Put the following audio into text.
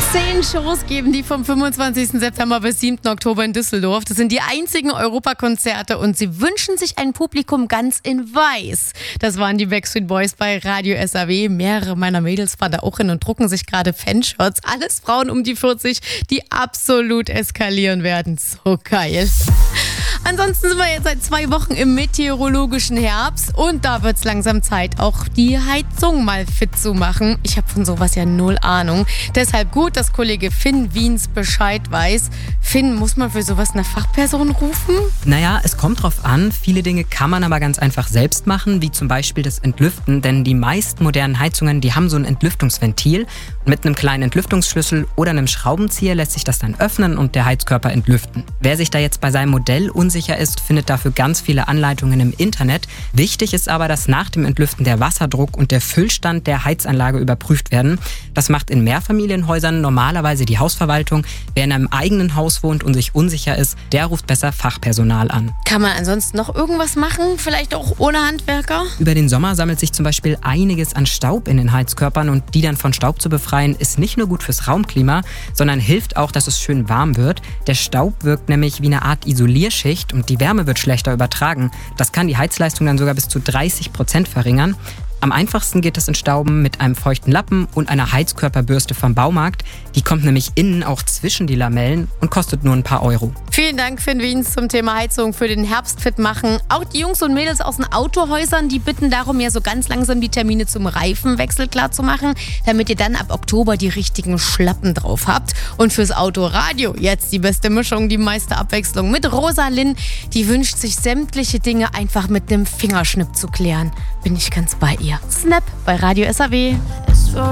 10 Shows geben die vom 25. September bis 7. Oktober in Düsseldorf. Das sind die einzigen Europakonzerte und sie wünschen sich ein Publikum ganz in weiß. Das waren die Backstreet Boys bei Radio SAW. Mehrere meiner Mädels fahren da auch hin und drucken sich gerade Fanshirts. Alles Frauen um die 40, die absolut eskalieren werden. So geil. Ansonsten sind wir jetzt seit 2 Wochen im meteorologischen Herbst und da wird es langsam Zeit, auch die Heizung mal fit zu machen. Ich habe von sowas ja null Ahnung. Deshalb gut, dass Kollege Finn Wiens Bescheid weiß. Finn, muss man für sowas eine Fachperson rufen? Naja, es kommt drauf an. Viele Dinge kann man aber ganz einfach selbst machen, wie zum Beispiel das Entlüften. Denn die meisten modernen Heizungen, die haben so ein Entlüftungsventil. Und mit einem kleinen Entlüftungsschlüssel oder einem Schraubenzieher lässt sich das dann öffnen und der Heizkörper entlüften. Wer sich da jetzt bei seinem Modell unsicher ist, findet dafür ganz viele Anleitungen im Internet. Wichtig ist aber, dass nach dem Entlüften der Wasserdruck und der Füllstand der Heizanlage überprüft werden. Das macht in Mehrfamilienhäusern normalerweise die Hausverwaltung. Wer in einem eigenen Haus wohnt und sich unsicher ist, der ruft besser Fachpersonal an. Kann man ansonsten noch irgendwas machen? Vielleicht auch ohne Handwerker? Über den Sommer sammelt sich zum Beispiel einiges an Staub in den Heizkörpern und die dann von Staub zu befreien, ist nicht nur gut fürs Raumklima, sondern hilft auch, dass es schön warm wird. Der Staub wirkt nämlich wie eine Art Isolierschicht und die Wärme wird schlechter übertragen. Das kann die Heizleistung dann sogar bis zu 30% verringern. Am einfachsten geht das Entstauben mit einem feuchten Lappen und einer Heizkörperbürste vom Baumarkt. Die kommt nämlich innen auch zwischen die Lamellen und kostet nur ein paar Euro. Vielen Dank, Finn Wiens, zum Thema Heizung für den Herbst fit machen. Auch die Jungs und Mädels aus den Autohäusern, die bitten darum, ja so ganz langsam die Termine zum Reifenwechsel klar zu machen, damit ihr dann ab Oktober die richtigen Schlappen drauf habt. Und fürs Autoradio jetzt die beste Mischung, die meiste Abwechslung mit Rosalind. Die wünscht sich sämtliche Dinge einfach mit einem Fingerschnipp zu klären. Bin ich ganz bei ihr. Snap bei Radio SAW.